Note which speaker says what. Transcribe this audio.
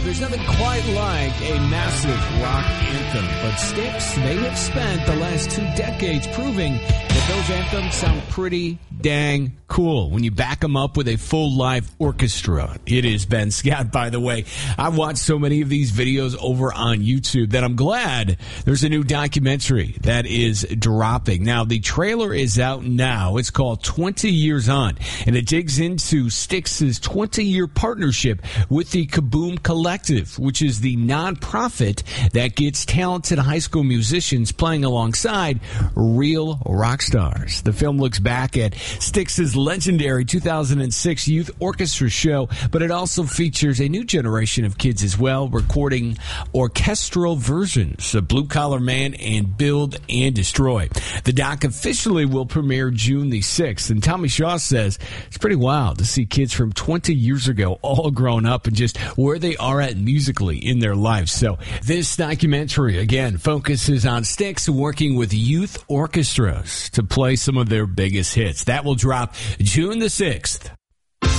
Speaker 1: there's nothing quite like a massive rock anthem, but Styx, they have spent the last 2 decades proving that those anthems sound pretty dang cool when you back them up with a full live orchestra. It is Ben Scott, by the way. I've watched so many of these videos over on YouTube that I'm glad there's a new documentary that is dropping. Now, the trailer is out now. It's called 20 Years On, and it digs into Styx's 20-year partnership with the Kaboom Collective, which is the nonprofit that gets talented high school musicians playing alongside real rock stars. The film looks back at Styx's legendary 2006 youth orchestra show, but it also features a new generation of kids as well, recording orchestral versions of Blue Collar Man and Build and Destroy. The doc officially will premiere June the 6th, and Tommy Shaw says it's pretty wild to see kids from 20 years ago all grown up and just where they are at musically in their lives. So this documentary, again, focuses on Styx working with youth orchestras to play some of their biggest hits. That will drop June the 6th.